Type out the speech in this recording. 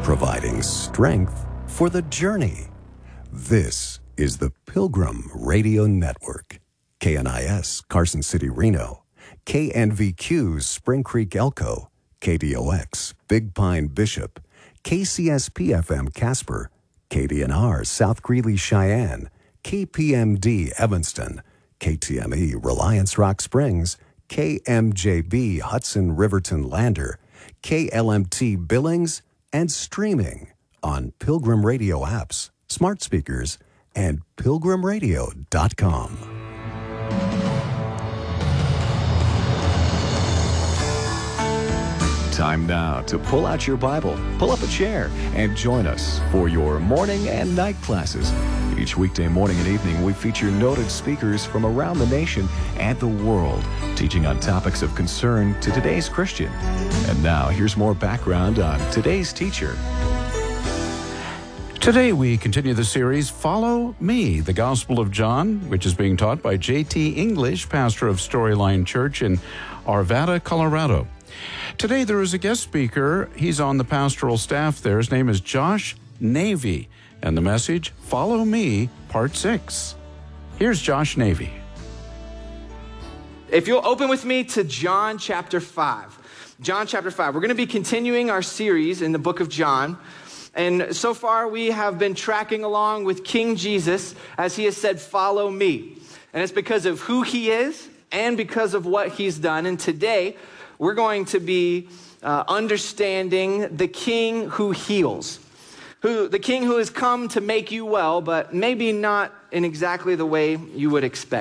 providing strength for the journey. This is the Pilgrim Radio Network. KNIS, Carson City, Reno. KNVQ, Spring Creek, Elko. KDOX, Big Pine, Bishop. KCSP-FM, Casper. KDNR, South Greeley, Cheyenne. KPMD, Evanston. KTME, Reliance Rock Springs. KMJB, Hudson Riverton Lander. KLMT, Billings, and streaming on Pilgrim Radio apps, smart speakers, and pilgrimradio.com. Time now to pull out your Bible, pull up a chair, and join us for your morning and night classes. Each weekday morning and evening, we feature noted speakers from around the nation and the world, teaching on topics of concern to today's Christian. And now, here's more background on today's teacher. Today we continue the series, Follow Me, the Gospel of John, which is being taught by J.T. English, pastor of Storyline Church in Arvada, Colorado. Today there is a guest speaker. He's on the pastoral staff there. His name is Josh Navy. And the message, Follow Me, Part 6. Here's Josh Navy. If you'll open with me to John chapter 5. John chapter 5. We're going to be continuing our series in the book of John. And so far we have been tracking along with King Jesus as he has said, follow me. And it's because of who he is and because of what he's done. And today we're going to be understanding the King who heals. The King who has come to make you well, but maybe not in exactly the way you would expect.